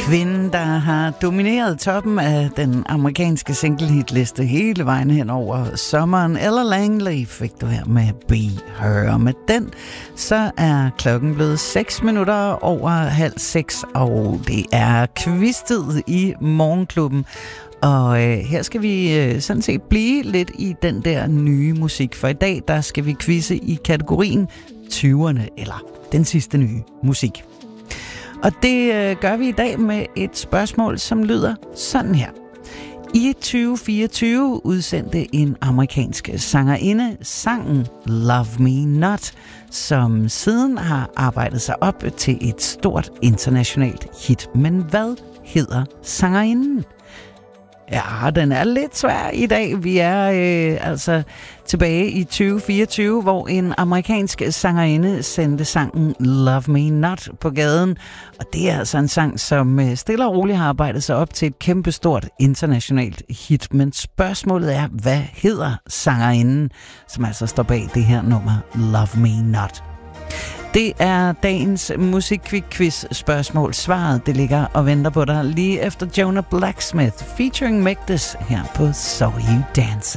Kvinden, der har domineret toppen af den amerikanske singlehitliste hele vejen hen over sommeren. Ella Langley fik du her med Be Her. Og med den, så er klokken blevet 6 minutter over 5:30, og det er quiz-tid i Morgenklubben. Og her skal vi sådan set blive lidt i den der nye musik. For i dag, der skal vi quizze i kategorien 20'erne, eller den sidste nye musik. Og det gør vi i dag med et spørgsmål, som lyder sådan her. I 2024 udsendte en amerikansk sangerinde sangen Love Me Not, som siden har arbejdet sig op til et stort internationalt hit. Men hvad hedder sangerinden? Ja, den er lidt svær i dag. Vi er altså tilbage i 2024, hvor en amerikansk sangerinde sendte sangen Love Me Not på gaden. Og det er altså en sang, som stille og roligt har arbejdet sig op til et kæmpestort internationalt hit. Men spørgsmålet er, hvad hedder sangerinden, som altså står bag det her nummer Love Me Not? Det er dagens musikquiz spørgsmål. Svaret, det ligger og venter på dig lige efter Jonah Blacksmith featuring Megdis her på So You Dancing.